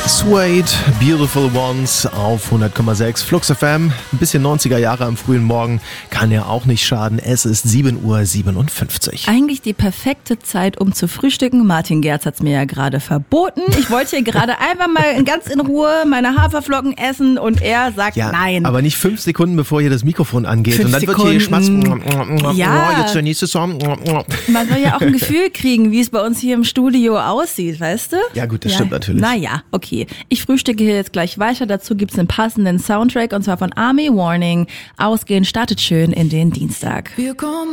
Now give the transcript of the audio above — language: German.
Suede, Beautiful Ones auf 100,6 Flux FM. Ein bisschen 90er Jahre am frühen Morgen kann ja auch nicht schaden. Es ist 7:57 Uhr. Eigentlich die perfekte Zeit, um zu frühstücken. Martin Gerz hat's mir ja gerade verboten. Ich wollte hier gerade einfach mal ganz in Ruhe meine Haferflocken essen und er sagt Ja, nein. aber nicht 5 Sekunden, bevor hier das Mikrofon angeht. 5 und dann wird hier geschmatzt. Ja. Jetzt der nächste Song. Man soll ja auch ein Gefühl kriegen, wie es bei uns hier im Studio aussieht, weißt du? Ja gut, das stimmt natürlich. Naja, okay. Ich frühstücke hier jetzt gleich weiter. Dazu gibt's einen passenden Soundtrack und zwar von Army Warning. Ausgehen startet schön in den Dienstag. Wir kommen